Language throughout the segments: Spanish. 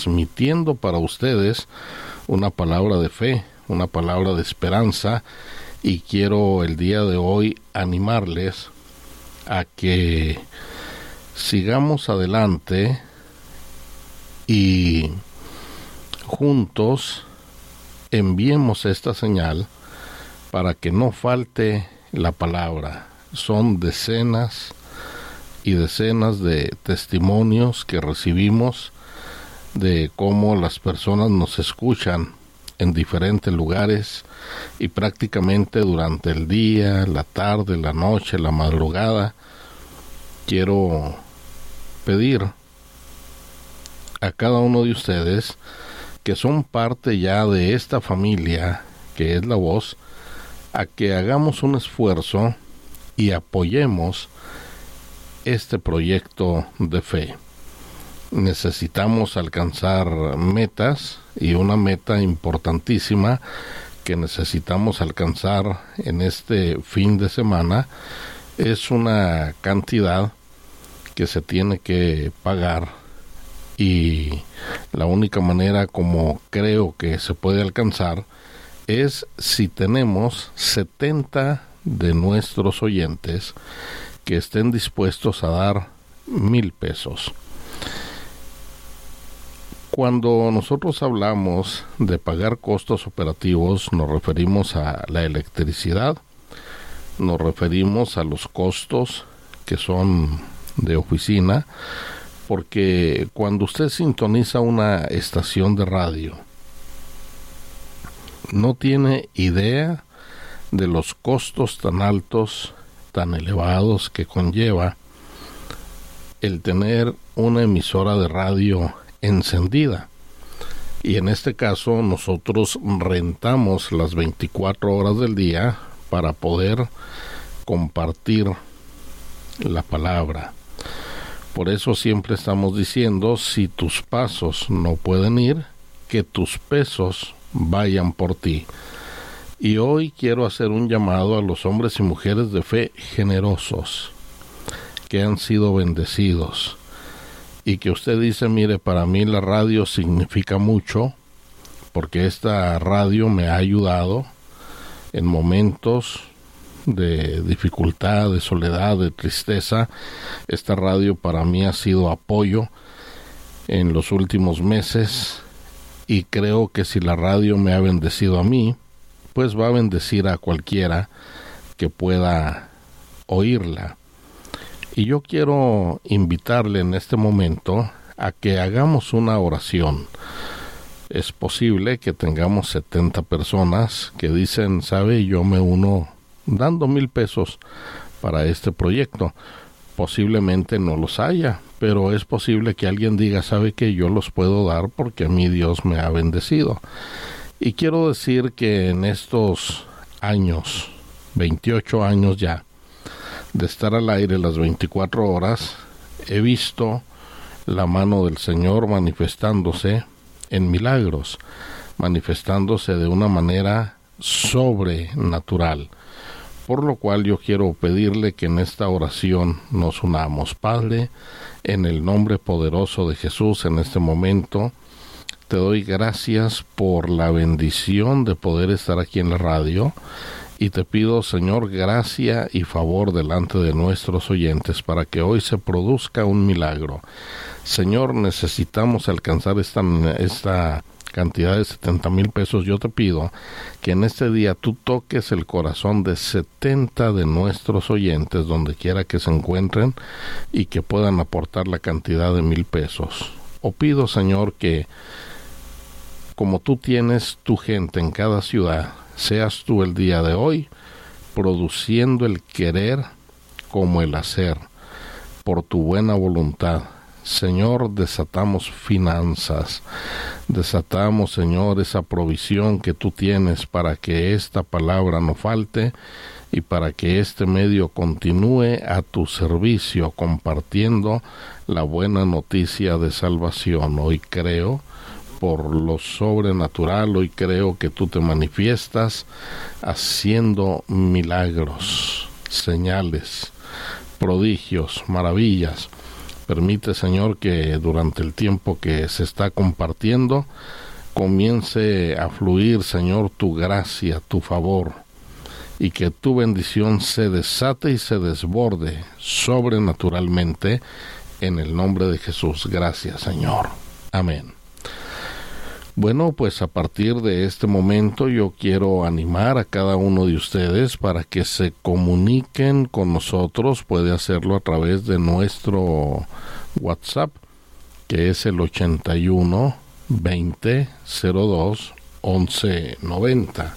transmitiendo para ustedes una palabra de fe, una palabra de esperanza, y quiero el día de hoy animarles a que sigamos adelante y juntos enviemos esta señal para que no falte la palabra. Son decenas y decenas de testimonios que recibimos de cómo las personas nos escuchan en diferentes lugares y prácticamente durante el día, la tarde, la noche, la madrugada. Quiero pedir a cada uno de ustedes que son parte ya de esta familia que es La Voz, a que hagamos un esfuerzo y apoyemos este proyecto de fe. Necesitamos alcanzar metas, y una meta importantísima que necesitamos alcanzar en este fin de semana es una cantidad que se tiene que pagar, y la única manera como creo que se puede alcanzar es si tenemos 70 de nuestros oyentes que estén dispuestos a dar 1,000 pesos. Cuando nosotros hablamos de pagar costos operativos, nos referimos a la electricidad, nos referimos a los costos que son de oficina, porque cuando usted sintoniza una estación de radio, no tiene idea de los costos tan altos, tan elevados que conlleva el tener una emisora de radio encendida. Y en este caso nosotros rentamos las 24 horas del día para poder compartir la palabra. Por eso siempre estamos diciendo, si tus pasos no pueden ir, que tus pesos vayan por ti. Y hoy quiero hacer un llamado a los hombres y mujeres de fe generosos, que han sido bendecidos, y que usted dice, mire, para mí la radio significa mucho, porque esta radio me ha ayudado en momentos de dificultad, de soledad, de tristeza. Esta radio para mí ha sido apoyo en los últimos meses, y creo que si la radio me ha bendecido a mí, pues va a bendecir a cualquiera que pueda oírla. Y yo quiero invitarle en este momento a que hagamos una oración. Es posible que tengamos 70 personas que dicen, sabe, yo me uno dando 1,000 pesos para este proyecto. Posiblemente no los haya, pero es posible que alguien diga, sabe que yo los puedo dar porque a mí Dios me ha bendecido. Y quiero decir que en estos años, 28 años ya, de estar al aire las 24 horas, he visto la mano del Señor manifestándose en milagros, manifestándose de una manera sobrenatural. Por lo cual yo quiero pedirle que en esta oración nos unamos. Padre, en el nombre poderoso de Jesús, en este momento, te doy gracias por la bendición de poder estar aquí en la radio, y te pido, Señor, gracia y favor delante de nuestros oyentes para que hoy se produzca un milagro. Señor, necesitamos alcanzar esta cantidad de 70,000 pesos. Yo te pido que en este día tú toques el corazón de 70 de nuestros oyentes, donde quiera que se encuentren, y que puedan aportar la cantidad de 1,000 pesos. O pido, Señor, que como tú tienes tu gente en cada ciudad, seas tú el día de hoy produciendo el querer como el hacer, por tu buena voluntad. Señor, desatamos finanzas, desatamos, Señor, esa provisión que tú tienes para que esta palabra no falte y para que este medio continúe a tu servicio compartiendo la buena noticia de salvación. Hoy creo por lo sobrenatural, hoy creo que tú te manifiestas haciendo milagros, señales, prodigios, maravillas, Permite, Señor, que durante el tiempo que se está compartiendo comience a fluir, Señor, tu gracia, tu favor, y que tu bendición se desate y se desborde sobrenaturalmente en el nombre de Jesús. Gracias, Señor. Amén. Bueno, pues a partir de este momento yo quiero animar a cada uno de ustedes para que se comuniquen con nosotros. Puede hacerlo a través de nuestro WhatsApp, que es el 81 20 02 11 90.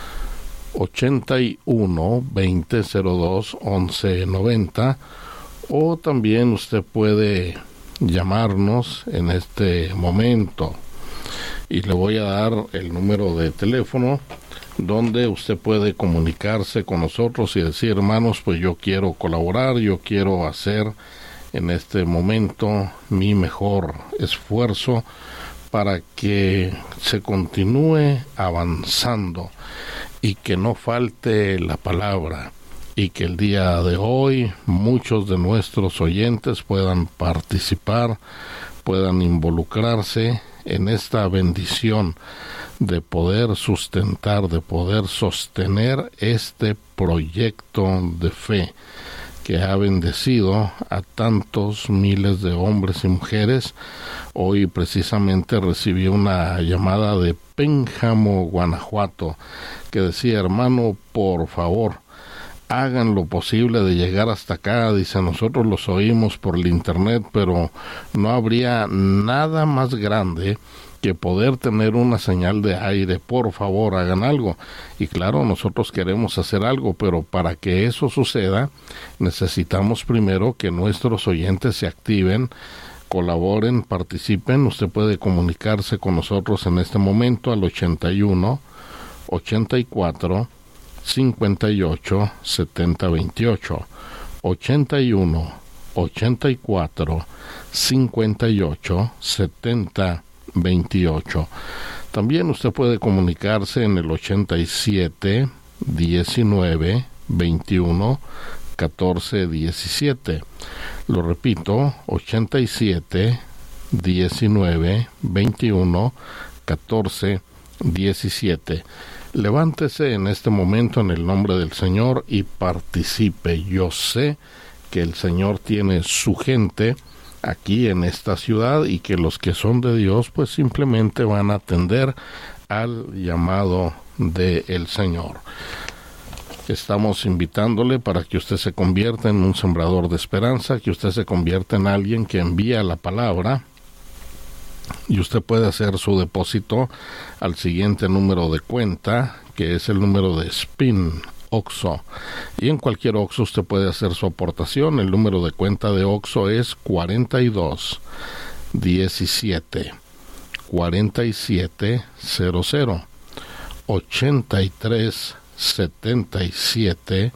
81 20 02 11 90, o también usted puede llamarnos en este momento, y le voy a dar el número de teléfono donde usted puede comunicarse con nosotros y decir: hermanos, pues yo quiero colaborar, yo quiero hacer en este momento mi mejor esfuerzo para que se continúe avanzando y que no falte la palabra, y que el día de hoy muchos de nuestros oyentes puedan participar, puedan involucrarse en esta bendición de poder sustentar, de poder sostener este proyecto de fe que ha bendecido a tantos miles de hombres y mujeres. Hoy precisamente recibí una llamada de Pénjamo, Guanajuato, que decía: hermano, por favor, hagan lo posible de llegar hasta acá. Dice: nosotros los oímos por el internet, pero no habría nada más grande que poder tener una señal de aire. Por favor, hagan algo. Y claro, nosotros queremos hacer algo, pero para que eso suceda, necesitamos primero que nuestros oyentes se activen, colaboren, participen. Usted puede comunicarse con nosotros en este momento al 81 84 58 70 28, 81 84 58 70 28. También usted puede comunicarse en el 87 19 21 14 17. Lo repito: 87 19 21 14 17. Levántese en este momento en el nombre del Señor y participe. Yo sé que el Señor tiene su gente aquí en esta ciudad, y que los que son de Dios pues simplemente van a atender al llamado del Señor. Estamos invitándole para que usted se convierta en un sembrador de esperanza, que usted se convierta en alguien que envía la palabra, y usted puede hacer su depósito al siguiente número de cuenta, que es el número de SPIN OXXO, y en cualquier OXXO usted puede hacer su aportación. El número de cuenta de OXXO es 42 17 47 00 83 77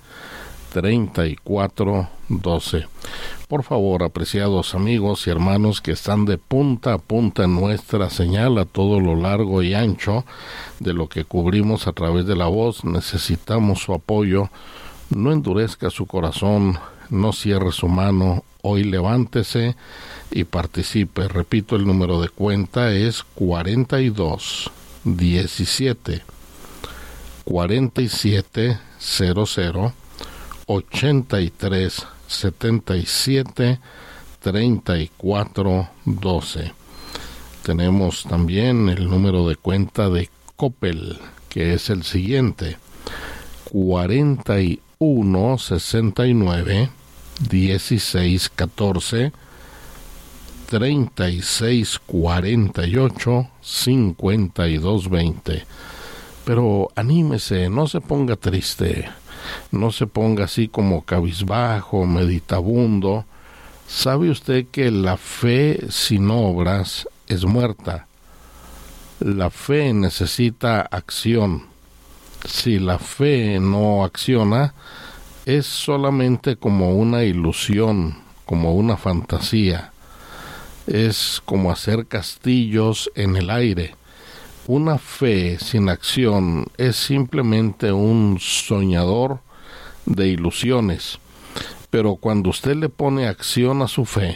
34 12. Por favor, apreciados amigos y hermanos que están de punta a punta en nuestra señal a todo lo largo y ancho de lo que cubrimos a través de la voz, necesitamos su apoyo. No endurezca su corazón, no cierre su mano. Hoy levántese y participe. Repito, el número de cuenta es 42 17 47 00 83 77 34 12. Tenemos también el número de cuenta de Coppel, que es el siguiente: 41 69 16 14 36 48 52 20. Pero anímese, no se ponga triste, no se ponga así como cabizbajo, meditabundo. ¿Sabe usted que la fe sin obras es muerta? La fe necesita acción. Si la fe no acciona, es solamente como una ilusión, como una fantasía. Es como hacer castillos en el aire. Una fe sin acción es simplemente un soñador de ilusiones. Pero cuando usted le pone acción a su fe,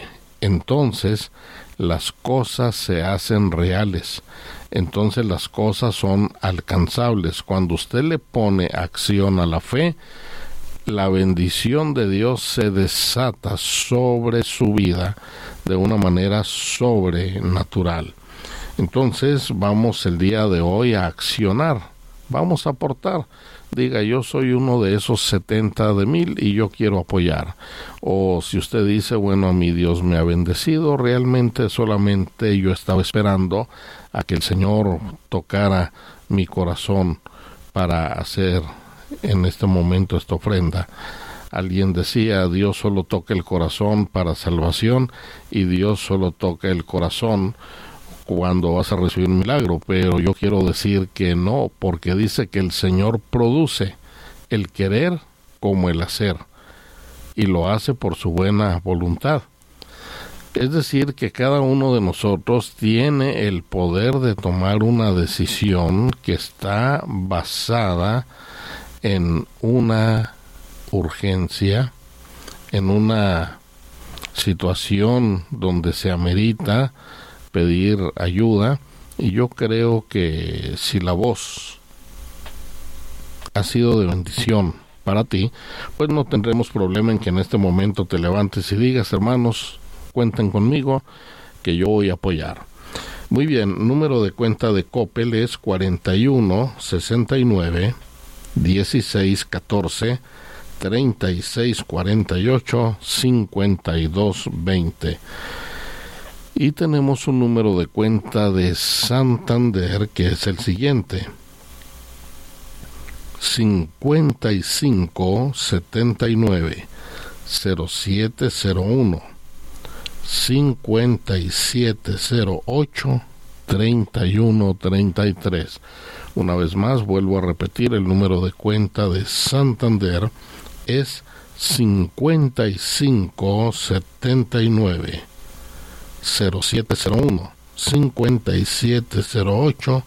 entonces las cosas se hacen reales. Entonces las cosas son alcanzables. Cuando usted le pone acción a la fe, la bendición de Dios se desata sobre su vida de una manera sobrenatural. Entonces vamos el día de hoy a accionar, vamos a aportar. Diga, yo soy uno de esos 70 de 1000 y yo quiero apoyar. O si usted dice, bueno, a mí Dios me ha bendecido, realmente solamente yo estaba esperando a que el Señor tocara mi corazón para hacer en este momento esta ofrenda. Alguien decía, Dios solo toca el corazón para salvación y Dios solo toca el corazón cuando vas a recibir un milagro, pero yo quiero decir que no, porque dice que el Señor produce el querer como el hacer, y lo hace por su buena voluntad. Es decir, que cada uno de nosotros tiene el poder de tomar una decisión que está basada en una urgencia, en una situación donde se amerita pedir ayuda, y yo creo que si la voz ha sido de bendición para ti, pues no tendremos problema en que en este momento te levantes y digas, hermanos, cuenten conmigo, que yo voy a apoyar. Muy bien, número de cuenta de Coppel es 41 69 16 14 36 48 52 20. Y tenemos un número de cuenta de Santander que es el siguiente: 55 79 0701 5708 3133. Una vez más, vuelvo a repetir, el número de cuenta de Santander es 55 79 0701 5708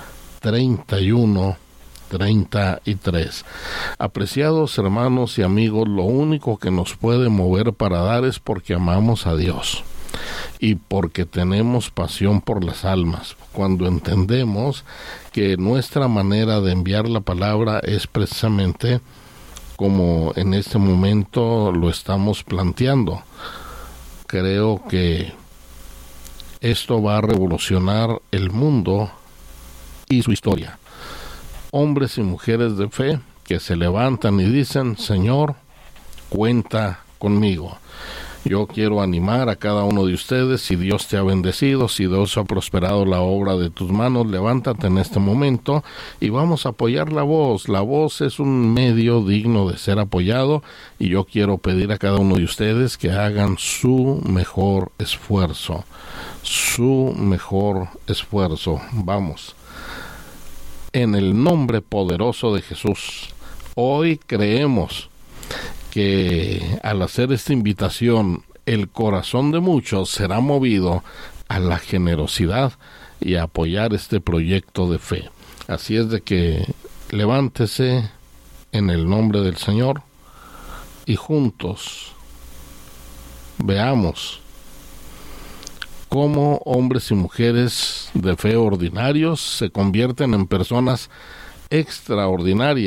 3133. Apreciados hermanos y amigos, lo único que nos puede mover para dar es porque amamos a Dios y porque tenemos pasión por las almas. Cuando entendemos que nuestra manera de enviar la palabra es precisamente como en este momento lo estamos planteando, creo que esto va a revolucionar el mundo y su historia. Hombres y mujeres de fe que se levantan y dicen, Señor, cuenta conmigo. Yo quiero animar a cada uno de ustedes, si Dios te ha bendecido, si Dios ha prosperado la obra de tus manos, levántate en este momento y vamos a apoyar la voz. La voz es un medio digno de ser apoyado y yo quiero pedir a cada uno de ustedes que hagan su mejor esfuerzo. Su mejor esfuerzo. Vamos. En el nombre poderoso de Jesús, hoy creemos que al hacer esta invitación, el corazón de muchos será movido a la generosidad y a apoyar este proyecto de fe. Así es de que levántese en el nombre del Señor y juntos veamos cómo hombres y mujeres de fe ordinarios se convierten en personas extraordinarias